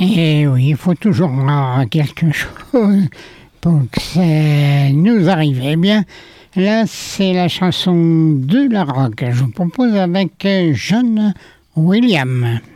Et oui, il faut toujours avoir quelque chose pour que ça nous arrive. Eh bien, là, c'est la chanson de la rock. Je vous propose avec John Williams.